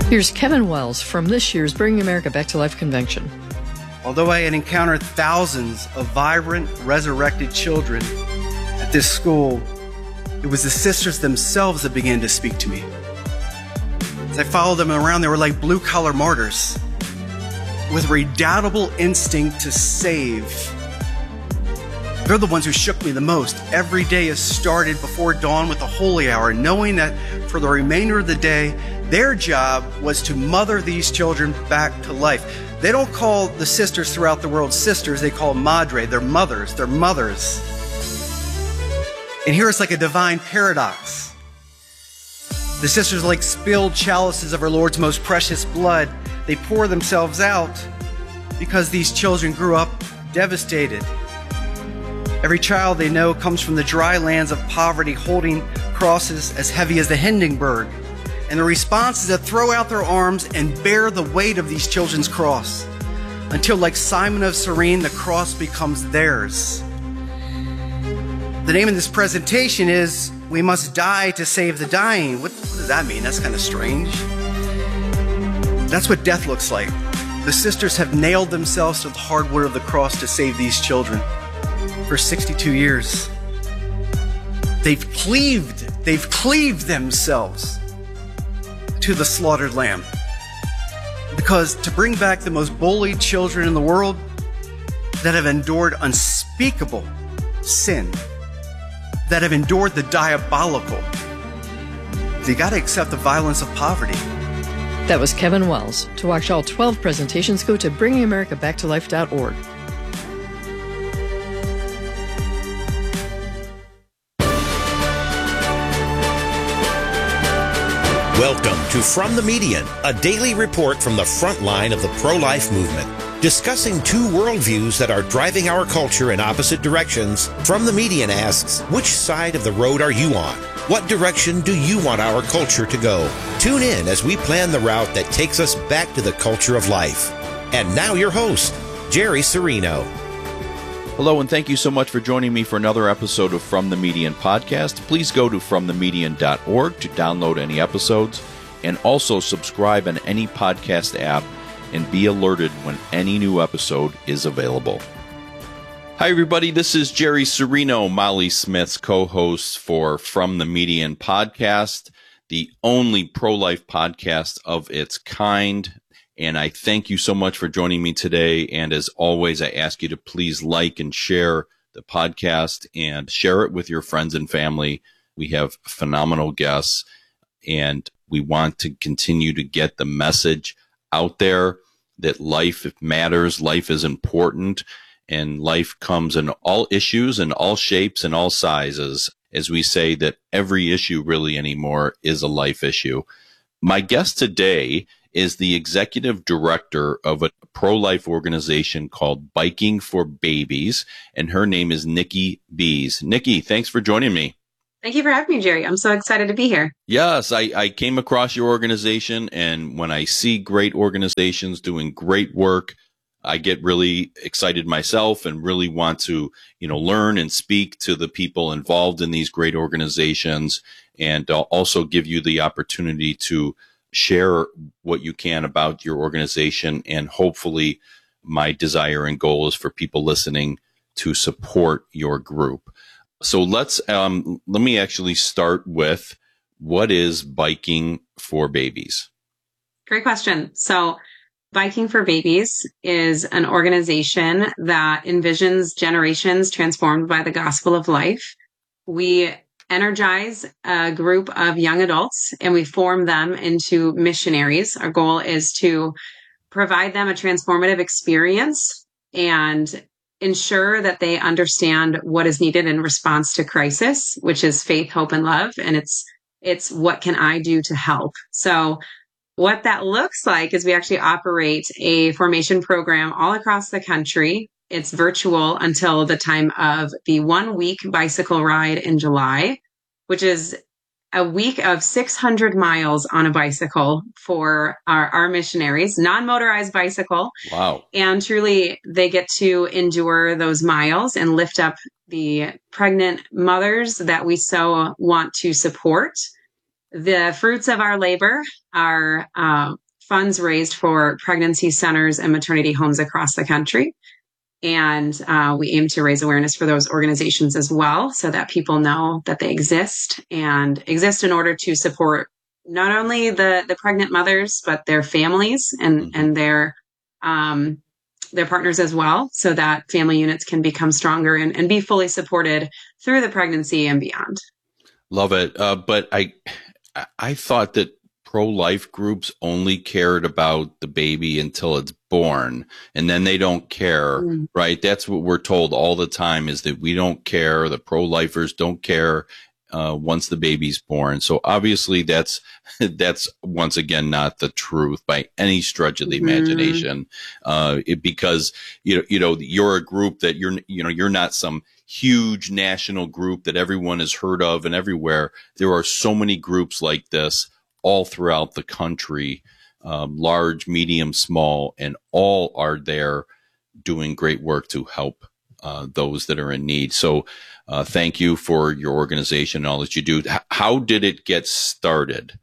Here's Kevin Wells from this year's Bringing America Back to Life convention. Although I had encountered thousands of vibrant, resurrected children at this school, it was the sisters themselves that began to speak to me. As I followed them around, they were like blue-collar martyrs with a redoubtable instinct to save. They're the ones who shook me the most. Every day is started before dawn with the holy hour, knowing that for the remainder of the day, their job was to mother these children back to life. They don't call the sisters throughout the world sisters, they call madre, they're mothers, they're mothers. And here it's like a divine paradox. The sisters are like spilled chalices of our Lord's most precious blood. They pour themselves out because these children grew up devastated. Every child they know comes from the dry lands of poverty, holding crosses as heavy as the Hindenburg. And the response is to throw out their arms and bear the weight of these children's cross until, like Simon of Cyrene, the cross becomes theirs. The name of this presentation is We Must Die to Save the Dying. What does that mean? That's kind of strange. That's what death looks like. The sisters have nailed themselves to the hardwood of the cross to save these children for 62 years. They've cleaved themselves to the slaughtered lamb. Because to bring back the most bullied children in the world that have endured unspeakable sin, that have endured the diabolical, they got to accept the violence of poverty. That was Kevin Wells. To watch all 12 presentations, go to bringingamericabacktolife.org. Welcome to From the Median, a daily report from the front line of the pro-life movement. Discussing two worldviews that are driving our culture in opposite directions, From the Median asks, which side of the road are you on? What direction do you want our culture to go? Tune in as we plan the route that takes us back to the culture of life. And now your host, Jerry Serino. Hello, and thank you so much for joining me for another episode of From the Median podcast. Please go to fromthemedian.org to download any episodes, and also subscribe on any podcast app and be alerted when any new episode is available. Hi, everybody. This is Jerry Serino, Molly Smith's co-host for From the Median podcast, the only pro-life podcast of its kind. And I thank you so much for joining me today. And as always, I ask you to please like and share the podcast and share it with your friends and family. We have phenomenal guests, and we want to continue to get the message out there that life matters, life is important, and life comes in all issues and all shapes and all sizes. As we say that every issue really anymore is a life issue. My guest today is the executive director of a pro-life organization called Biking for Babies, and her name is Nikki Bees. Nikki, thanks for joining me. Thank you for having me, Jerry. I'm so excited to be here. Yes, I came across your organization, and when I see great organizations doing great work, I get really excited myself and really want to, learn and speak to the people involved in these great organizations, and also give you the opportunity to share what you can about your organization. And hopefully my desire and goal is for people listening to support your group. So let me actually start with, what is Biking for Babies? Great question. So Biking for Babies is an organization that envisions generations transformed by the gospel of life. We energize a group of young adults and we form them into missionaries. Our goal is to provide them a transformative experience and ensure that they understand what is needed in response to crisis, which is faith, hope, and love. And it's what can I do to help? So what that looks like is we actually operate a formation program all across the country. It's virtual until the time of the 1 week bicycle ride in July, which is a week of 600 miles on a bicycle for our missionaries, non-motorized bicycle. Wow. And truly, they get to endure those miles and lift up the pregnant mothers that we so want to support. The fruits of our labor are funds raised for pregnancy centers and maternity homes across the country. And we aim to raise awareness for those organizations as well, so that people know that they exist and exist in order to support not only the pregnant mothers, but their families and their partners as well, so that family units can become stronger and be fully supported through the pregnancy and beyond. Love it. But I thought that pro-life groups only cared about the baby until it's born, and then they don't care, right? That's what we're told all the time, is that we don't care. The pro-lifers don't care once the baby's born. So obviously that's once again not the truth by any stretch of the imagination. Because you're a group that you're not some huge national group that everyone has heard of and everywhere. There are so many groups like this all throughout the country, large, medium, small, and all are there doing great work to help those that are in need. So thank you for your organization and all that you do. How did it get started?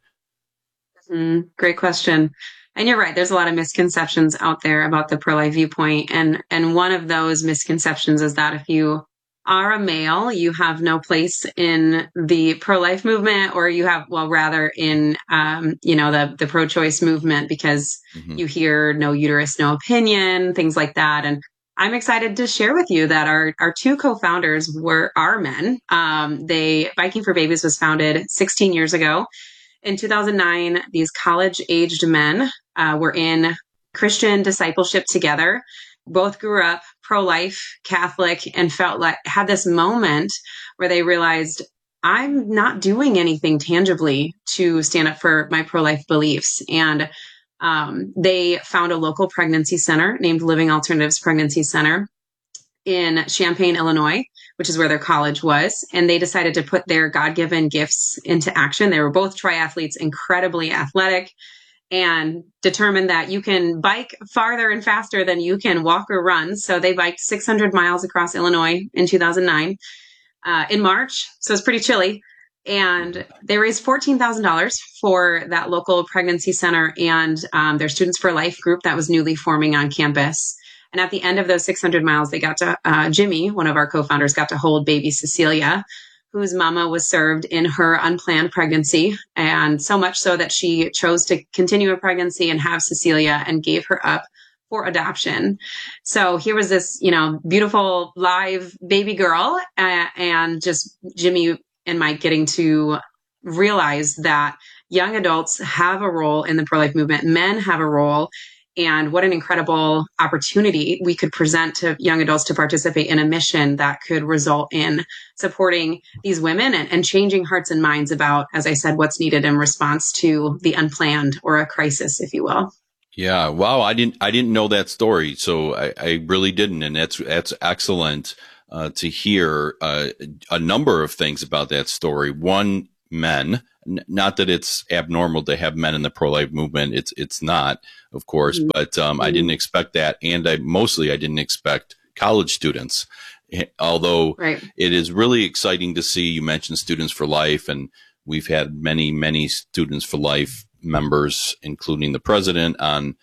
Great question. And you're right. There's a lot of misconceptions out there about the pro-life viewpoint. And one of those misconceptions is that if you are a male, you have no place in the pro-life movement, or you have, well, rather in, the pro-choice movement, because you hear no uterus, no opinion, things like that. And I'm excited to share with you that our two co-founders are men. Biking for Babies was founded 16 years ago. In 2009, these college-aged men were in Christian discipleship together. Both grew up pro-life, Catholic, and had this moment where they realized, I'm not doing anything tangibly to stand up for my pro-life beliefs. And they found a local pregnancy center named Living Alternatives Pregnancy Center in Champaign, Illinois, which is where their college was. And they decided to put their God-given gifts into action. They were both triathletes, incredibly athletic, and determined that you can bike farther and faster than you can walk or run. So they biked 600 miles across Illinois in 2009 in March. So it's pretty chilly. And they raised $14,000 for that local pregnancy center and their Students for Life group that was newly forming on campus. And at the end of those 600 miles, they got to, Jimmy, one of our co-founders, got to hold baby Cecilia, whose mama was served in her unplanned pregnancy. And so much so that she chose to continue a pregnancy and have Cecilia and gave her up for adoption. So here was this, beautiful live baby girl and just Jimmy and Mike getting to realize that young adults have a role in the pro-life movement. Men have a role. And what an incredible opportunity we could present to young adults to participate in a mission that could result in supporting these women and changing hearts and minds about, as I said, what's needed in response to the unplanned or a crisis, if you will. Yeah. Wow. I didn't know that story. So I really didn't. And that's excellent to hear a number of things about that story. One, men. Not that it's abnormal to have men in the pro-life movement. It's not, of course, but I didn't expect that. And I didn't expect college students, although It is really exciting to see. You mentioned Students for Life, and we've had many, many Students for Life members, including the president and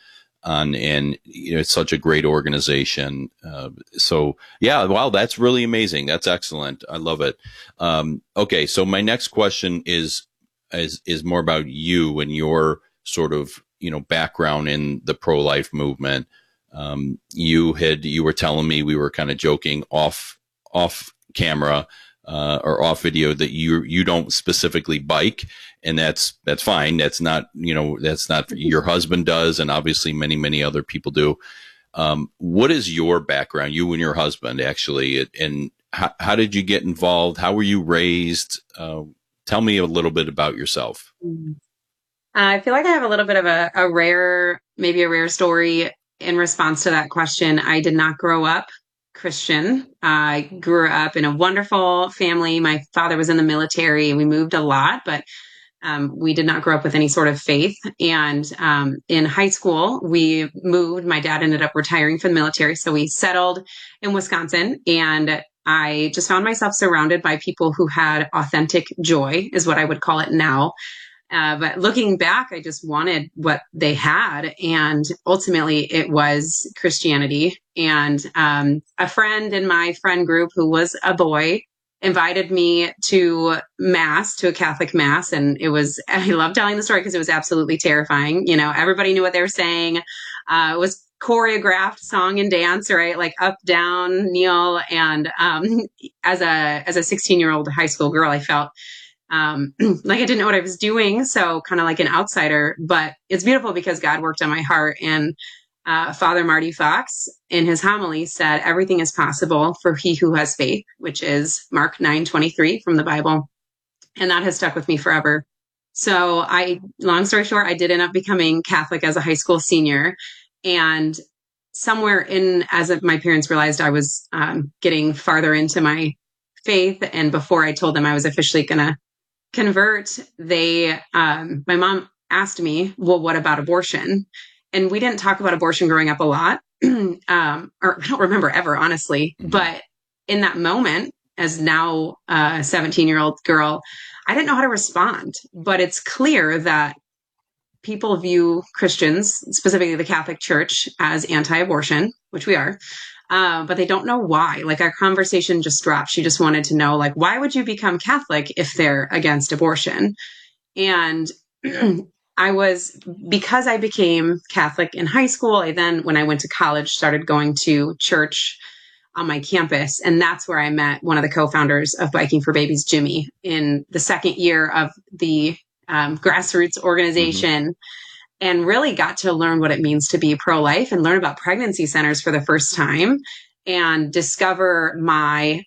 it's such a great organization. So yeah, wow, that's really amazing. That's excellent. I love it. Okay. So my next question is more about you and your sort of, background in the pro-life movement. You were telling me, we were kind of joking off camera, or off video, that you don't specifically bike, and that's fine. That's not, that's not your husband does. And obviously many, many other people do. What is your background, you and your husband actually, and how did you get involved? How were you raised? Tell me a little bit about yourself. I feel like I have a little bit of a rare story in response to that question. I did not grow up Christian. I grew up in a wonderful family. My father was in the military and we moved a lot, but we did not grow up with any sort of faith. And in high school, we moved. My dad ended up retiring from the military. So we settled in Wisconsin, and I just found myself surrounded by people who had authentic joy, is what I would call it now. But looking back, I just wanted what they had. And ultimately it was Christianity. And a friend in my friend group who was a boy invited me to mass, to a Catholic mass. And I love telling the story because it was absolutely terrifying. You know, everybody knew what they were saying. It was choreographed song and dance, right? Like up, down, kneel. And as a 16-year-old high school girl, I felt like I didn't know what I was doing. So kind of like an outsider, but it's beautiful because God worked on my heart. And Father Marty Fox in his homily said, everything is possible for he who has faith, which is Mark 9:23 from the Bible. And that has stuck with me forever. So long story short, I did end up becoming Catholic as a high school senior. And somewhere my parents realized I was getting farther into my faith. And before I told them I was officially going to convert, my mom asked me, well, what about abortion? And we didn't talk about abortion growing up a lot, or I don't remember ever, honestly. But in that moment, as now a 17-year-old girl, I didn't know how to respond. But it's clear that people view Christians, specifically the Catholic Church, as anti-abortion, which we are. But they don't know why. Like our conversation just dropped. She just wanted to know, like, why would you become Catholic if they're against abortion? And because I became Catholic in high school, I then, when I went to college, started going to church on my campus. And that's where I met one of the co-founders of Biking for Babies, Jimmy, in the second year of the grassroots organization, and really got to learn what it means to be pro-life and learn about pregnancy centers for the first time and discover my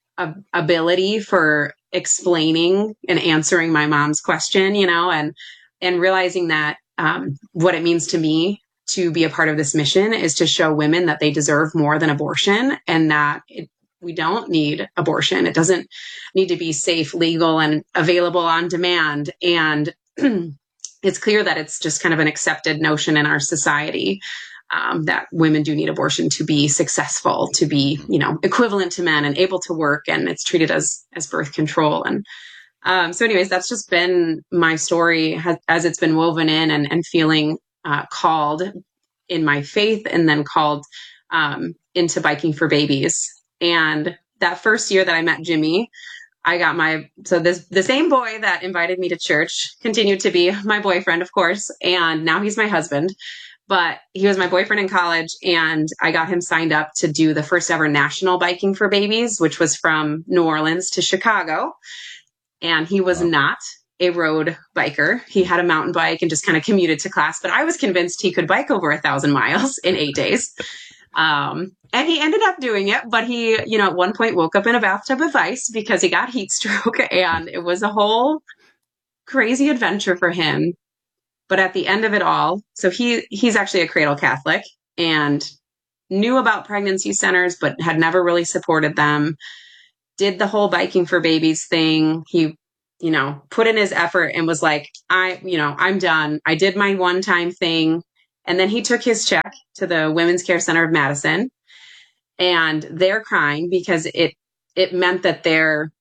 ability for explaining and answering my mom's question, you know, and realizing that what it means to me to be a part of this mission is to show women that they deserve more than abortion, and that we don't need abortion. It doesn't need to be safe, legal, and available on demand. And it's clear that it's just kind of an accepted notion in our society that women do need abortion to be successful, to be, you know, equivalent to men and able to work, and it's treated as birth control. And so anyways, that's just been my story as it's been woven in and feeling called in my faith, and then called into Biking for Babies. And that first year that I met Jimmy, I got the same boy that invited me to church continued to be my boyfriend, of course. And now he's my husband, but he was my boyfriend in college. And I got him signed up to do the first ever national Biking for Babies, which was from New Orleans to Chicago. And he was not a road biker. He had a mountain bike and just kind of commuted to class, but I was convinced he could bike over 1,000 miles in 8 days. And he ended up doing it, but he, you know, at one point woke up in a bathtub of ice because he got heat stroke, and it was a whole crazy adventure for him. But at the end of it all, so he's actually a cradle Catholic and knew about pregnancy centers, but had never really supported them. Did the whole Biking for Babies thing. He, you know, put in his effort and was like, I'm done. I did my one-time thing. And then he took his check to the Women's Care Center of Madison, and they're crying because it meant that their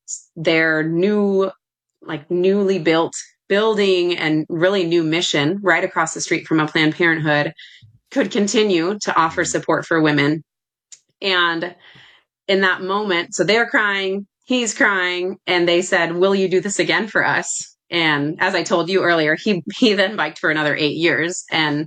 new, like newly built building and really new mission right across the street from a Planned Parenthood could continue to offer support for women. And in that moment, so they're crying, he's crying, and they said, will you do this again for us? And as I told you earlier, he then biked for another 8 years and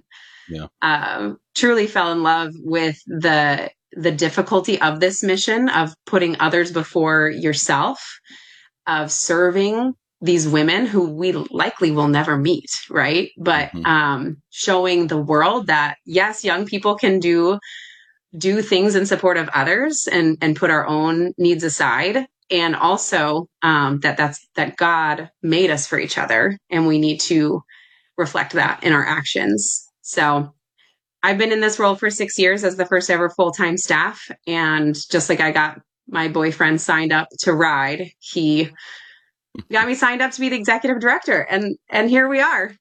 truly fell in love with the difficulty of this mission, of putting others before yourself, of serving these women who we likely will never meet, right? But showing the world that, yes, young people can do things in support of others and put our own needs aside. And also that God made us for each other, and we need to reflect that in our actions. So I've been in this role for 6 years as the first ever full-time staff. And just like I got my boyfriend signed up to ride, he got me signed up to be the executive director. And here we are.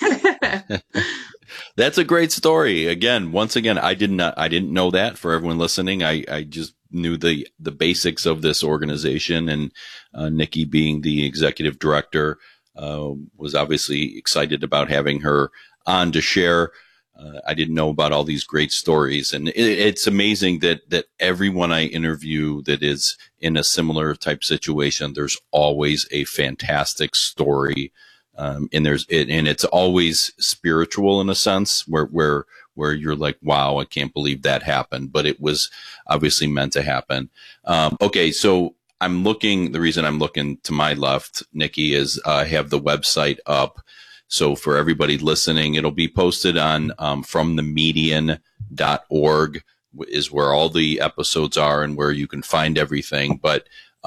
That's a great story. Once again, I didn't know that. For everyone listening, I just knew the basics of this organization, and Nikki being the executive director. was obviously excited about having her on to share. I didn't know about all these great stories, and it's amazing that everyone I interview that is in a similar type situation, there's always a fantastic story, and it's always spiritual in a sense, where you're like, wow, I can't believe that happened, but it was obviously meant to happen. Okay, so the reason I'm looking to my left, Nikki, is I have the website up. So for everybody listening, it'll be posted on fromthemedian.org is where all the episodes are and where you can find everything. But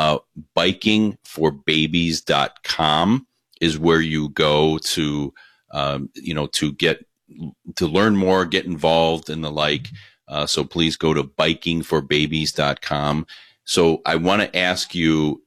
bikingforbabies.com is where you go to, to learn more, get involved and the like. So please go to bikingforbabies.com. So I want to ask you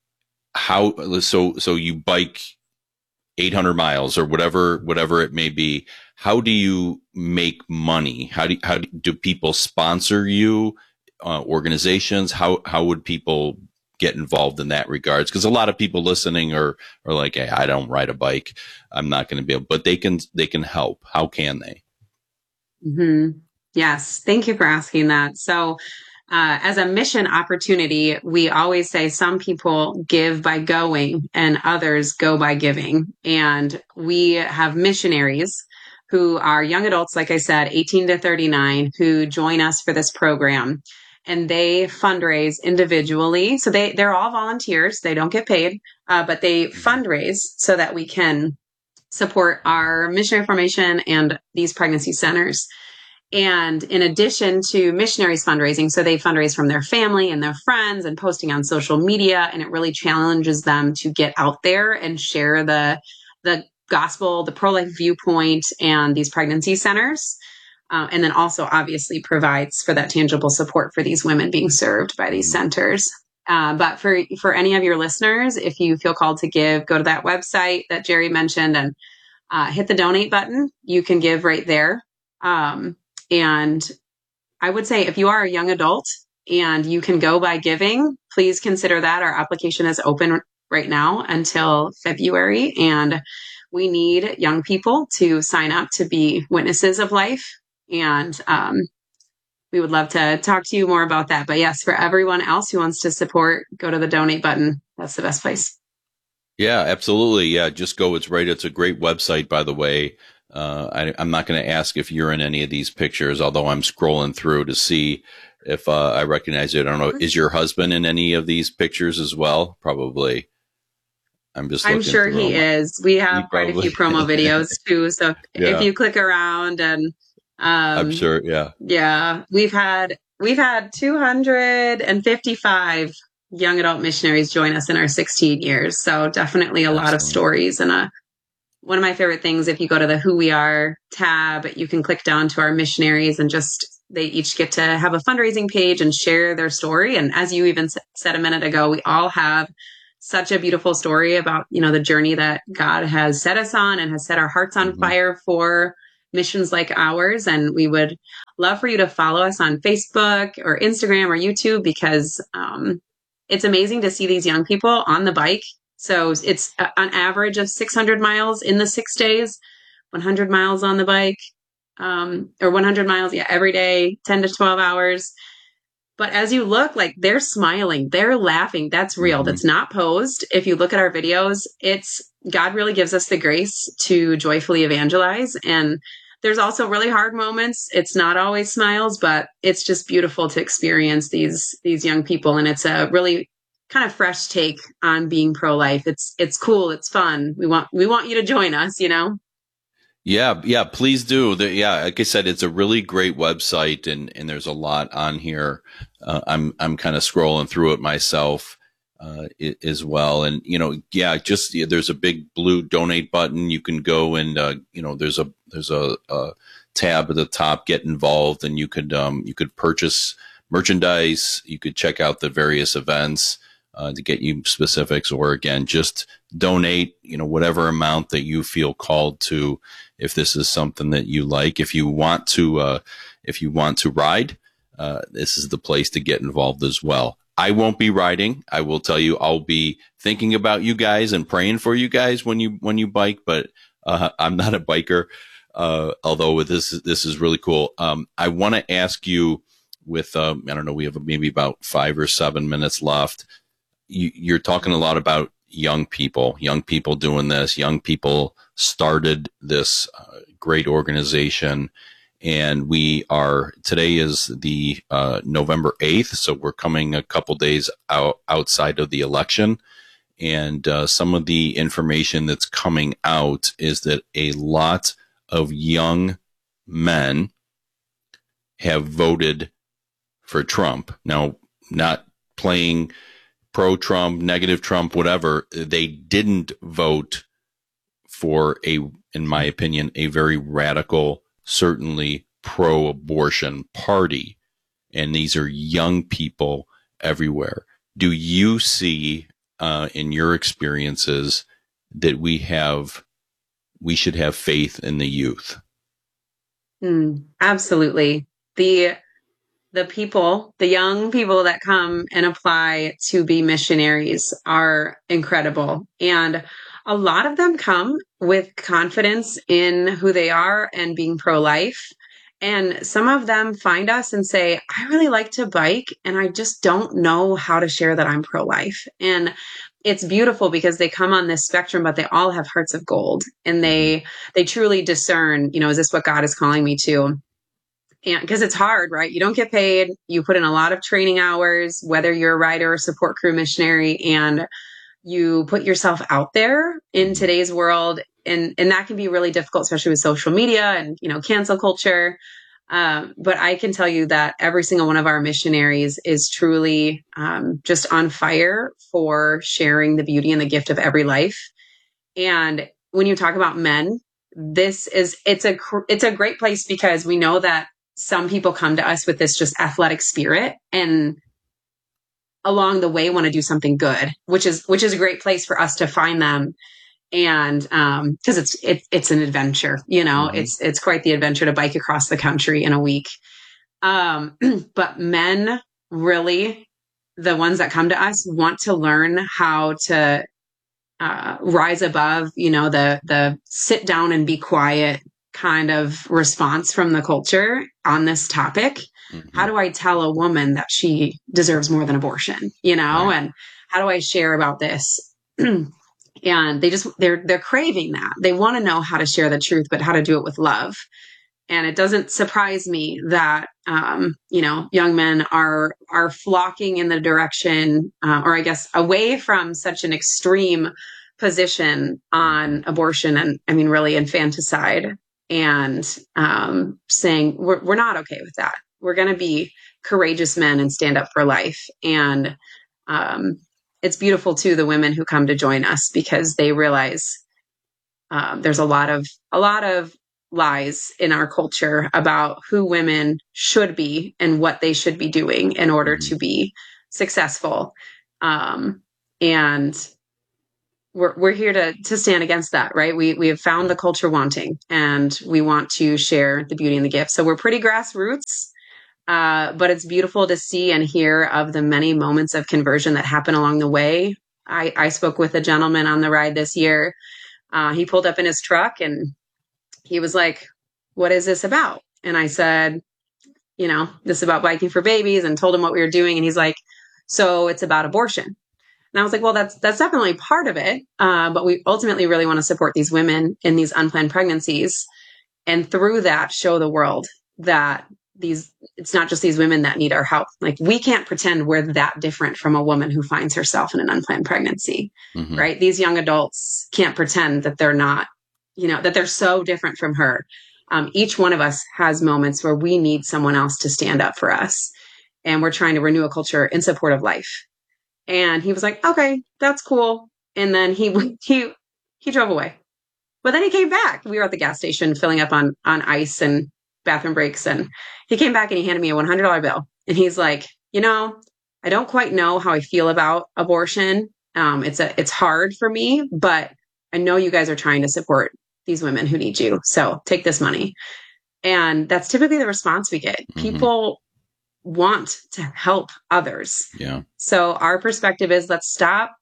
so you bike 800 miles or whatever it may be. How do you make money? How do people sponsor you? Organizations? How would people get involved in that regards? Because a lot of people listening are like, hey, I don't ride a bike. I'm not going to be able, but they can help. How can they? Mm-hmm. Yes. Thank you for asking that. So, as a mission opportunity, we always say some people give by going and others go by giving. And we have missionaries who are young adults, like I said, 18 to 39, who join us for this program. And they fundraise individually. So they're all volunteers. They don't get paid, but they fundraise so that we can support our missionary formation and these pregnancy centers. And in addition to missionaries fundraising, so they fundraise from their family and their friends and posting on social media. And it really challenges them to get out there and share the gospel, the pro-life viewpoint, and these pregnancy centers. And then also obviously provides for that tangible support for these women being served by these centers. But for any of your listeners, if you feel called to give, go to that website that Jerry mentioned and hit the donate button. You can give right there. And I would say if you are a young adult and you can go by giving, please consider that. Our application is open right now until February, and we need young people to sign up to be witnesses of life. And we would love to talk to you more about that. But yes, for everyone else who wants to support, go to the donate button. That's the best place. Yeah, absolutely. Yeah, just go. It's right. It's a great website, by the way. I'm not going to ask if you're in any of these pictures, although I'm scrolling through to see if I recognize it. I don't know. Is your husband in any of these pictures as well? Probably. I'm sure he is. We have quite a few promo videos too. So if you click around and I'm sure. Yeah. Yeah. We've had 255 young adult missionaries join us in our 16 years. So definitely a lot of stories. And one of my favorite things, if you go to the Who We Are tab, you can click down to our missionaries and they each get to have a fundraising page and share their story. And as you even said a minute ago, we all have such a beautiful story about, the journey that God has set us on and has set our hearts on fire for missions like ours. And we would love for you to follow us on Facebook or Instagram or YouTube, because it's amazing to see these young people on the bike. So it's an average of 600 miles in the 6 days, 100 miles on the bike, or 100 miles, every day, 10 to 12 hours. But as you look, like, they're smiling, they're laughing. That's real. That's not posed. If you look at our videos, God really gives us the grace to joyfully evangelize. And there's also really hard moments. It's not always smiles, but it's just beautiful to experience these young people. And it's a really kind of fresh take on being pro-life. It's cool. It's fun. We want you to join us, Yeah, please do. Like I said, it's a really great website, and there's a lot on here. I'm kind of scrolling through it myself as well, and there's a big blue donate button. You can go and there's a tab at the top, get involved, and you could purchase merchandise. You could check out the various events to get you specifics, or again, just donate, whatever amount that you feel called to. If this is something that you like, if you want to ride, this is the place to get involved as well. I won't be riding. I will tell you, I'll be thinking about you guys and praying for you guys when you bike, but I'm not a biker. Although this is really cool. I want to ask you with, I don't know, we have maybe about 5 or 7 minutes left. You're talking a lot about young people doing this. Young people started this great organization, and today is the November 8th. So we're coming a couple days outside of the election. And some of the information that's coming out is that a lot of young men have voted for Trump. Now, not playing pro-Trump, negative Trump, whatever. They didn't vote for in my opinion, a very radical, certainly pro-abortion party. And these are young people everywhere. Do you see, in your experiences, that we should have faith in the youth? Absolutely. The young people that come and apply to be missionaries are incredible. And a lot of them come with confidence in who they are and being pro-life. And some of them find us and say, I really like to bike and I just don't know how to share that I'm pro-life. And it's beautiful because they come on this spectrum, but they all have hearts of gold, and they truly discern, is this what God is calling me to? And because it's hard, right? You don't get paid. You put in a lot of training hours, whether you're a rider or support crew missionary, and you put yourself out there in today's world. And that can be really difficult, especially with social media and, cancel culture. But I can tell you that every single one of our missionaries is truly just on fire for sharing the beauty and the gift of every life. And when you talk about men, it's a great place, because we know that some people come to us with this just athletic spirit, and along the way want to do something good, which is a great place for us to find them. And because it's an adventure, it's quite the adventure to bike across the country in a week. But men, really, the ones that come to us, want to learn how to rise above, the sit down and be quiet kind of response from the culture on this topic. How do I tell a woman that she deserves more than abortion, right. And how do I share about this? And they're craving that. They want to know how to share the truth, but how to do it with love. And it doesn't surprise me that, young men are flocking in the direction, or I guess away from such an extreme position on abortion and, really infanticide, and saying, we're not okay with that. We're going to be courageous men and stand up for life. And it's beautiful too, the women who come to join us, because they realize there's a lot of lies in our culture about who women should be and what they should be doing in order to be successful. And we're here to stand against that, right? We have found the culture wanting, and we want to share the beauty and the gift. So we're pretty grassroots, but it's beautiful to see and hear of the many moments of conversion that happen along the way. I spoke with a gentleman on the ride this year. He pulled up in his truck and he was like, what is this about? And I said, this is about biking for babies, and told him what we were doing. And he's like, so it's about abortion. And I was like, well, that's definitely part of it. But we ultimately really want to support these women in these unplanned pregnancies. And through that, show the world that it's not just these women that need our help. Like, we can't pretend we're that different from a woman who finds herself in an unplanned pregnancy, right? These young adults can't pretend that they're not, that they're so different from her. Each one of us has moments where we need someone else to stand up for us. And we're trying to renew a culture in support of life. And he was like, okay, that's cool. And then he drove away. But then he came back. We were at the gas station filling up on ice and bathroom breaks. And he came back and he handed me a $100 bill. And he's like, I don't quite know how I feel about abortion. It's hard for me, but I know you guys are trying to support these women who need you. So take this money. And that's typically the response we get. People want to help others. Yeah. So our perspective is, let's stop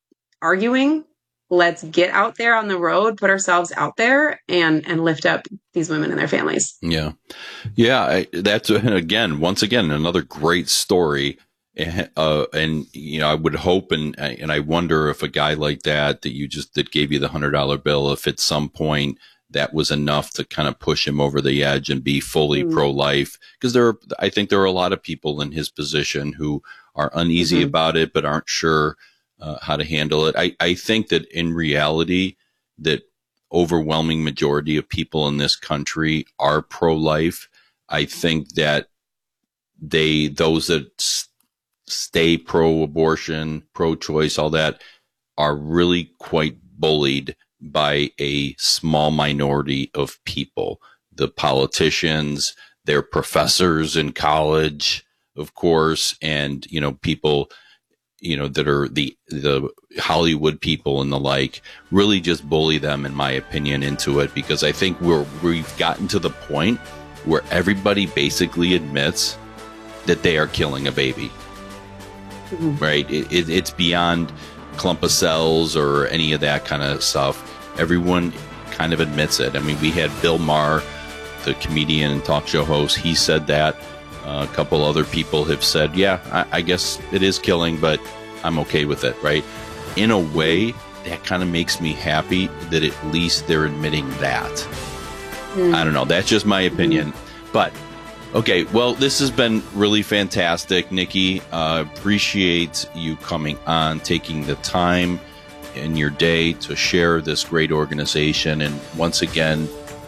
arguing. Let's get out there on the road, put ourselves out there, and lift up these women and their families. Yeah. Yeah. That's, once again, another great story. And, I would hope, and I wonder if a guy like that gave you the $100 bill, if at some point that was enough to kind of push him over the edge and be fully pro-life. Because I think there are a lot of people in his position who are uneasy about it, but aren't sure how to handle it. I think that in reality, that overwhelming majority of people in this country are pro-life. I think that those that stay pro-abortion, pro-choice, all that, are really quite bullied by a small minority of people. The politicians, their professors in college, of course, and, people, that are the Hollywood people and the like, really just bully them, in my opinion, into it, because I think we've gotten to the point where everybody basically admits that they are killing a baby. Right? It's beyond clump of cells or any of that kind of stuff. Everyone kind of admits it. I mean, we had Bill Maher, the comedian and talk show host. He said that. A couple other people have said, yeah, I guess it is killing, but I'm okay with it, right? In a way, that kind of makes me happy that at least they're admitting that. I don't know. That's just my opinion. But, okay, well, this has been really fantastic, Nikki. Appreciate you coming on, taking the time in your day to share this great organization. And once again,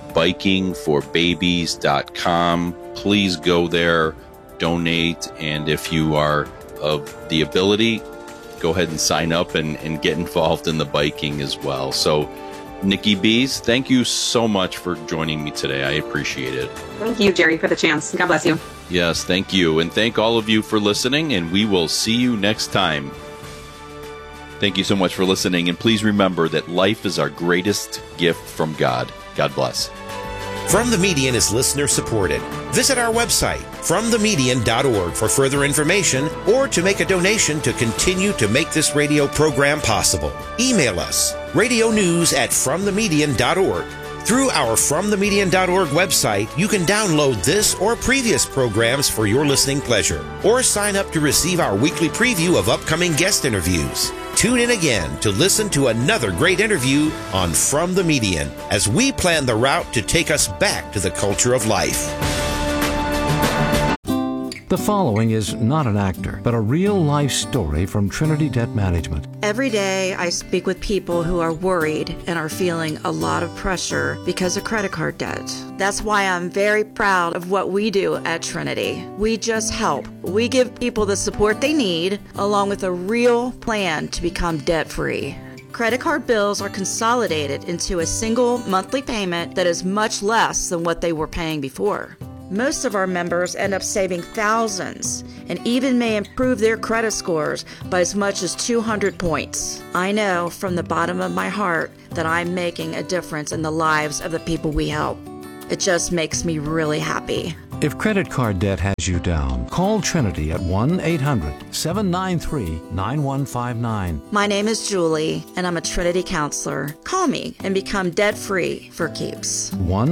bikingforbabies.com. Please go there, donate, and if you are of the ability, go ahead and sign up and get involved in the biking as well. So, Nikki Bees, thank you so much for joining me today. I appreciate it. Thank you, Jerry, for the chance. God bless you. Yes, thank you. And thank all of you for listening, and we will see you next time. Thank you so much for listening, and please remember that life is our greatest gift from God. God bless. From the Median is listener supported. Visit our website, fromthemedian.org, for further information or to make a donation to continue to make this radio program possible. Email us, radionews@fromthemedian.org. Through our fromthemedian.org website, you can download this or previous programs for your listening pleasure, or sign up to receive our weekly preview of upcoming guest interviews. Tune in again to listen to another great interview on From the Median as we plan the route to take us back to the culture of life. The following is not an actor, but a real-life story from Trinity Debt Management. Every day I speak with people who are worried and are feeling a lot of pressure because of credit card debt. That's why I'm very proud of what we do at Trinity. We just help. We give people the support they need, along with a real plan to become debt-free. Credit card bills are consolidated into a single monthly payment that is much less than what they were paying before. Most of our members end up saving thousands and even may improve their credit scores by as much as 200 points. I know from the bottom of my heart that I'm making a difference in the lives of the people we help. It just makes me really happy. If credit card debt has you down, call Trinity at 1-800-793-9159. My name is Julie, and I'm a Trinity counselor. Call me and become debt-free for keeps.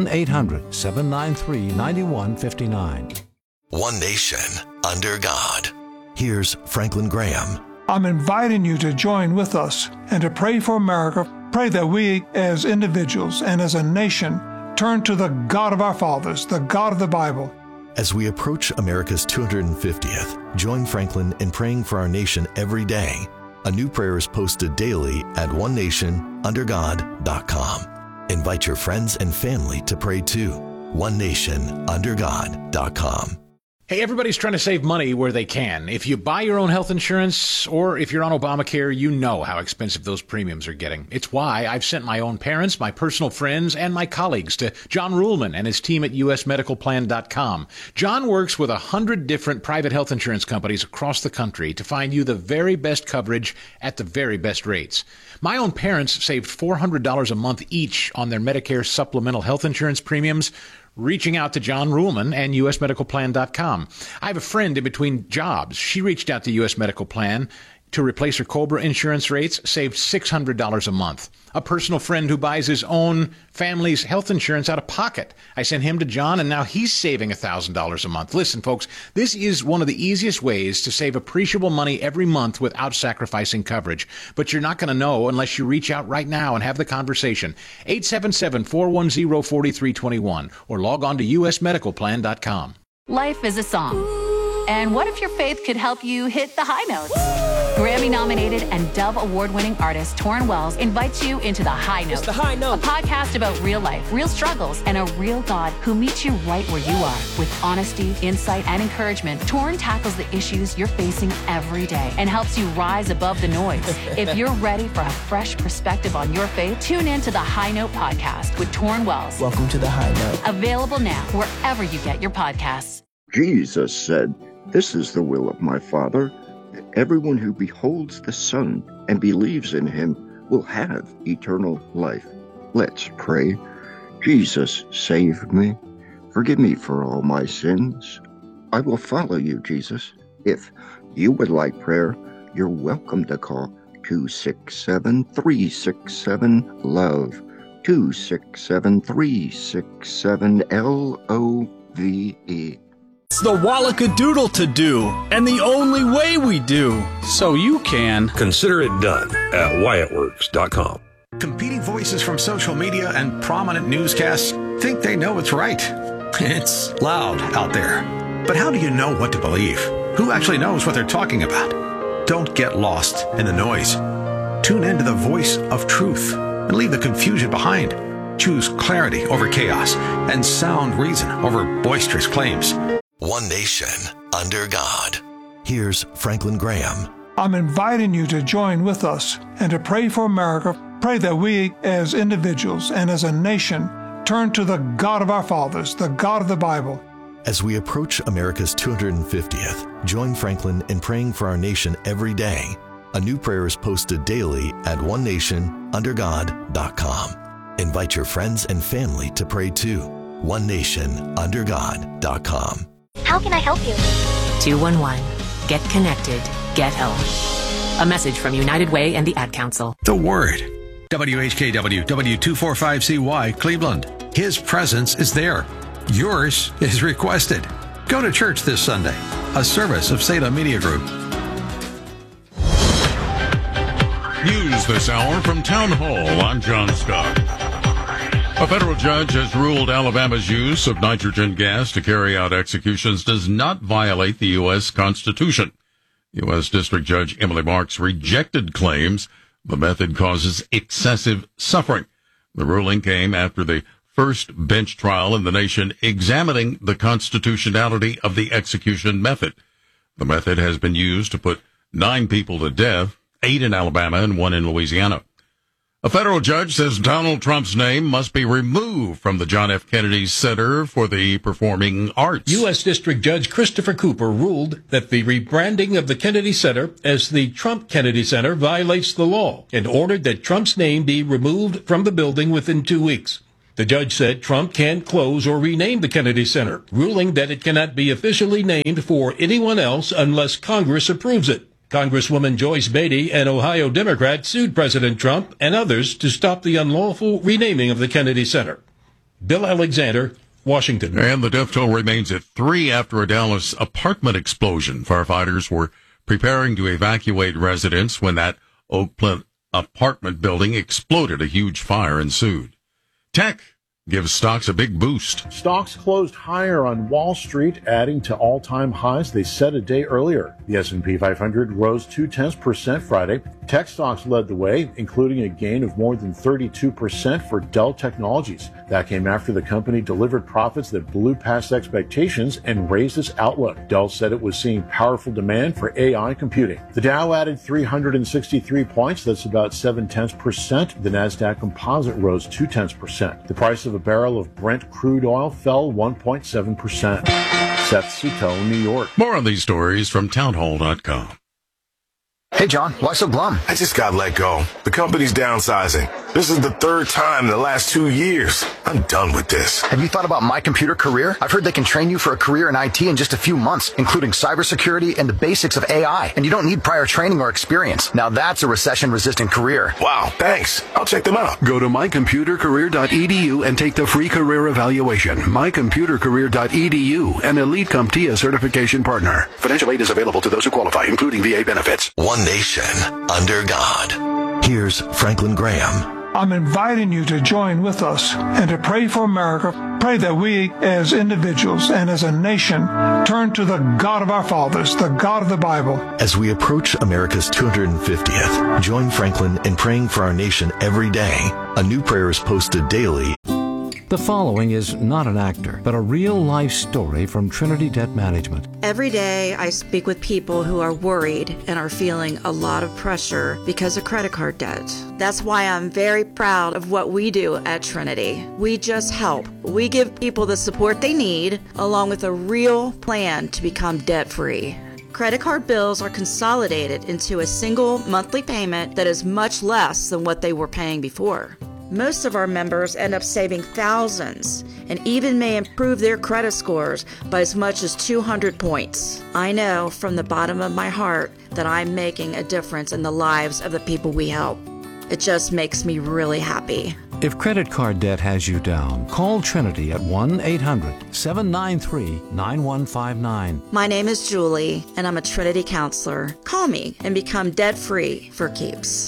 1-800-793-9159. One nation under God. Here's Franklin Graham. I'm inviting you to join with us and to pray for America. Pray that we as individuals and as a nation turn to the God of our fathers, the God of the Bible. As we approach America's 250th, join Franklin in praying for our nation every day. A new prayer is posted daily at onenationundergod.com. Invite your friends and family to pray too. onenationundergod.com. Hey, everybody's trying to save money where they can. If you buy your own health insurance or if you're on Obamacare, you know how expensive those premiums are getting. It's why I've sent my own parents, my personal friends, and my colleagues to John Ruhlman and his team at usmedicalplan.com. John works with 100 different private health insurance companies across the country to find you the very best coverage at the very best rates. My own parents saved $400 a month each on their Medicare supplemental health insurance premiums, reaching out to John Ruhlman and usmedicalplan.com. I have a friend in between jobs. She reached out to US Medical Plan to replace her COBRA insurance rates saved $600 a month. A personal friend who buys his own family's health insurance out of pocket. I sent him to John, and now he's saving $1,000 a month. Listen, folks, this is one of the easiest ways to save appreciable money every month without sacrificing coverage. But you're not going to know unless you reach out right now and have the conversation. 877-410-4321 or log on to usmedicalplan.com. Life is a song. And what if your faith could help you hit the high notes? Grammy-nominated and Dove Award-winning artist Torrin Wells invites you into The High Note. It's The High Note. A podcast about real life, real struggles, and a real God who meets you right where you are. With honesty, insight, and encouragement, Torrin tackles the issues you're facing every day and helps you rise above the noise. If you're ready for a fresh perspective on your faith, tune in to The High Note podcast with Torrin Wells. Welcome to The High Note. Available now wherever you get your podcasts. Jesus said, "This is the will of my Father, that everyone who beholds the Son and believes in him will have eternal life." Let's pray. Jesus, save me. Forgive me for all my sins. I will follow you, Jesus. If you would like prayer, you're welcome to call 267-367-LOVE, 267-367-LOVE. It's the Wallacadoodle to do, and the only way we do, so you can consider it done at WyattWorks.com. Competing voices from social media and prominent newscasts think they know what's right. It's loud out there. But how do you know what to believe? Who actually knows what they're talking about? Don't get lost in the noise. Tune into the voice of truth and leave the confusion behind. Choose clarity over chaos and sound reason over boisterous claims. One nation under God. Here's Franklin Graham. I'm inviting you to join with us and to pray for America. Pray that we as individuals and as a nation turn to the God of our fathers, the God of the Bible. As we approach America's 250th, join Franklin in praying for our nation every day. A new prayer is posted daily at onenationundergod.com. Invite your friends and family to pray too. onenationundergod.com. How can I help you? 211. Get connected. Get help. A message from United Way and the Ad Council. The Word. WHKW, W245CY, Cleveland. His presence is there. Yours is requested. Go to church this Sunday. A service of Salem Media Group. News this hour from Town Hall. I'm John Scott. A federal judge has ruled Alabama's use of nitrogen gas to carry out executions does not violate the U.S. Constitution. U.S. District Judge Emily Marks rejected claims the method causes excessive suffering. The ruling came after the first bench trial in the nation examining the constitutionality of the execution method. The method has been used to put 9 people to death, 8 in Alabama and 1 in Louisiana. A federal judge says Donald Trump's name must be removed from the John F. Kennedy Center for the Performing Arts. U.S. District Judge Christopher Cooper ruled that the rebranding of the Kennedy Center as the Trump Kennedy Center violates the law and ordered that Trump's name be removed from the building within 2 weeks. The judge said Trump can't close or rename the Kennedy Center, ruling that it cannot be officially named for anyone else unless Congress approves it. Congresswoman Joyce Beatty, an Ohio Democrat, sued President Trump and others to stop the unlawful renaming of the Kennedy Center. Bill Alexander, Washington. And the death toll remains at 3 after a Dallas apartment explosion. Firefighters were preparing to evacuate residents when that Oak Cliff apartment building exploded. A huge fire ensued. Tech gives stocks a big boost. Stocks closed higher on Wall Street, adding to all-time highs they set a day earlier. The S&P 500 rose 0.2% Friday. Tech stocks led the way, including a gain of more than 32% for Dell Technologies. That came after the company delivered profits that blew past expectations and raised its outlook. Dell said it was seeing powerful demand for AI computing. The Dow added 363 points. That's about 0.7%. The Nasdaq Composite rose 0.2%. The price of a barrel of Brent crude oil fell 1.7%. Seth Sito, New York. More on these stories from townhall.com. Hey, John, why so glum? I just got let go. The company's downsizing. This is the third time in the last 2 years. I'm done with this. Have you thought about My Computer Career? I've heard they can train you for a career in IT in just a few months, including cybersecurity and the basics of AI. And you don't need prior training or experience. Now that's a recession-resistant career. Wow, thanks. I'll check them out. Go to mycomputercareer.edu and take the free career evaluation. mycomputercareer.edu, an Elite CompTIA certification partner. Financial aid is available to those who qualify, including VA benefits. One nation under God. Here's Franklin Graham. I'm inviting you to join with us and to pray for America. Pray that we as individuals and as a nation turn to the God of our fathers, the God of the Bible. As we approach America's 250th, join Franklin in praying for our nation every day. A new prayer is posted daily. The following is not an actor, but a real-life story from Trinity Debt Management. Every day I speak with people who are worried and are feeling a lot of pressure because of credit card debt. That's why I'm very proud of what we do at Trinity. We just help. We give people the support they need, along with a real plan to become debt-free. Credit card bills are consolidated into a single monthly payment that is much less than what they were paying before. Most of our members end up saving thousands and even may improve their credit scores by as much as 200 points. I know from the bottom of my heart that I'm making a difference in the lives of the people we help. It just makes me really happy. If credit card debt has you down, call Trinity at 1-800-793-9159. My name is Julie, and I'm a Trinity counselor. Call me and become debt-free for keeps.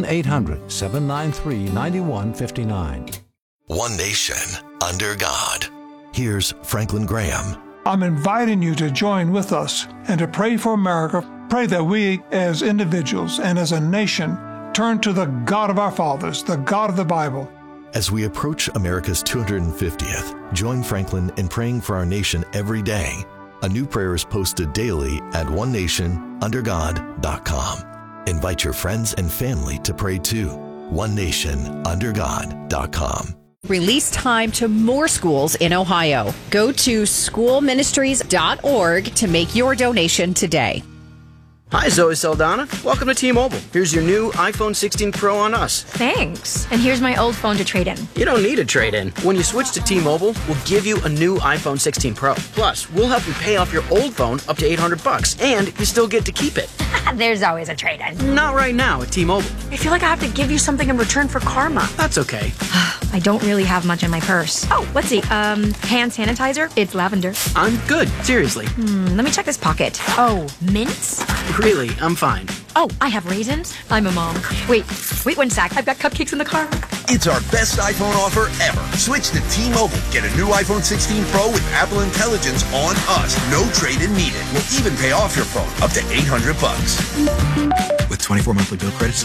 1-800-793-9159. One nation under God. Here's Franklin Graham. I'm inviting you to join with us and to pray for America. Pray that we as individuals and as a nation turn to the God of our fathers, the God of the Bible. As we approach America's 250th, join Franklin in praying for our nation every day. A new prayer is posted daily at onenationundergod.com. Invite your friends and family to pray too. onenationundergod.com. Release time to more schools in Ohio. Go to schoolministries.org to make your donation today. Hi, Zoe Saldana. Welcome to T-Mobile. Here's your new iPhone 16 Pro on us. Thanks. And here's my old phone to trade in. You don't need a trade-in. When you switch to T-Mobile, we'll give you a new iPhone 16 Pro. Plus, we'll help you pay off your old phone up to $800, and you still get to keep it. There's always a trade-in. Not right now at T-Mobile. I feel like I have to give you something in return for karma. That's okay. I don't really have much in my purse. Oh, let's see. Hand sanitizer. It's lavender. I'm good. Seriously. Let me check this pocket. Oh, mints? Really, I'm fine. Oh, I have raisins. I'm a mom. Wait 1 sec. I've got cupcakes in the car. It's our best iPhone offer ever. Switch to T-Mobile. Get a new iPhone 16 Pro with Apple Intelligence on us. No trade-in needed. We'll even pay off your phone up to $800. With 24 monthly bill credits,